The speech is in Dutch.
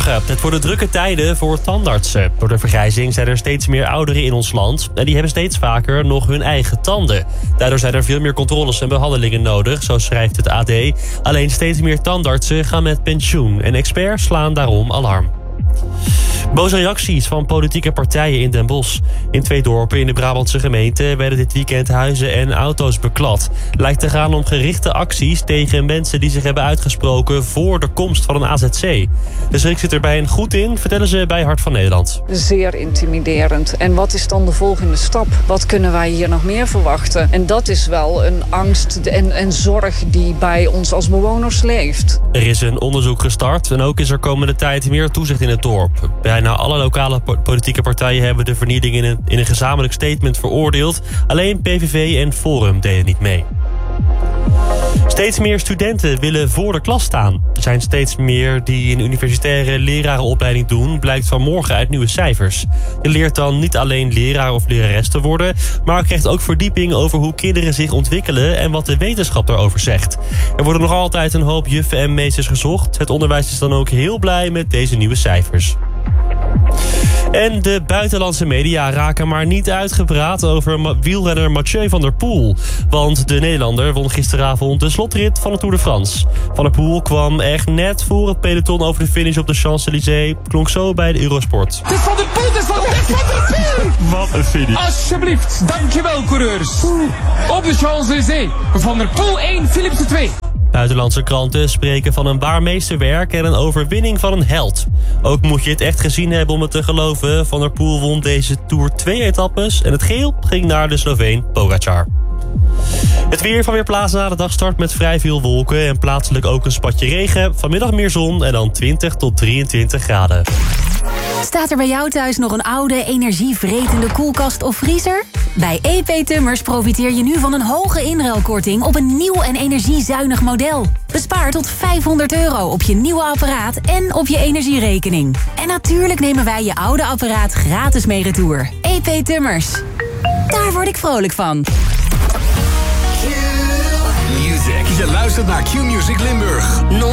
Goedemorgen. Het worden drukke tijden voor tandartsen. Door de vergrijzing zijn er steeds meer ouderen in ons land. En die hebben steeds vaker nog hun eigen tanden. Daardoor zijn er veel meer controles en behandelingen nodig, zo schrijft het AD. Alleen steeds meer tandartsen gaan met pensioen. En experts slaan daarom alarm. Boze reacties van politieke partijen in Den Bosch. In 2 dorpen in de Brabantse gemeente werden dit weekend huizen en auto's beklad. Lijkt te gaan om gerichte acties tegen mensen die zich hebben uitgesproken voor de komst van een AZC. De schrik zit er bij hen goed in, vertellen ze bij Hart van Nederland. Zeer intimiderend. En wat is dan de volgende stap? Wat kunnen wij hier nog meer verwachten? En dat is wel een angst en zorg die bij ons als bewoners leeft. Er is een onderzoek gestart en ook is er komende tijd meer toezicht in het dorp. Bijna alle lokale politieke partijen hebben de vernieling in een gezamenlijk statement veroordeeld. Alleen PVV en Forum deden niet mee. Steeds meer studenten willen voor de klas staan. Er zijn steeds meer die een universitaire lerarenopleiding doen, blijkt vanmorgen uit nieuwe cijfers. Je leert dan niet alleen leraar of lerares te worden, maar krijgt ook verdieping over hoe kinderen zich ontwikkelen en wat de wetenschap daarover zegt. Er worden nog altijd een hoop juffen en meesters gezocht. Het onderwijs is dan ook heel blij met deze nieuwe cijfers. En de buitenlandse media raken maar niet uitgepraat over wielrenner Mathieu van der Poel. Want de Nederlander won gisteravond de slotrit van de Tour de France. Van der Poel kwam echt net voor het peloton over de finish op de Champs-Élysées. Klonk zo bij de Eurosport. Het is Van der Poel, het is Van der Poel! Wat een finish. Alsjeblieft, dankjewel coureurs. Op de Champs-Élysées. Van der Poel 1, Philipsen 2. Buitenlandse kranten spreken van een waar meesterwerk en een overwinning van een held. Ook moet je het echt gezien hebben om het te geloven. Van der Poel won deze Tour 2 etappes en het geel ging naar de Sloveen Pogačar. Het weer van Weerplaza na de dag start met vrij veel wolken en plaatselijk ook een spatje regen. Vanmiddag meer zon en dan 20 tot 23 graden. Staat er bij jou thuis nog een oude, energievretende koelkast of vriezer? Bij EP Tummers profiteer je nu van een hoge inruilkorting op een nieuw en energiezuinig model. Bespaar tot €500 op je nieuwe apparaat en op je energierekening. En natuurlijk nemen wij je oude apparaat gratis mee retour. EP Tummers. Daar word ik vrolijk van. Je luistert naar Q-Music Limburg.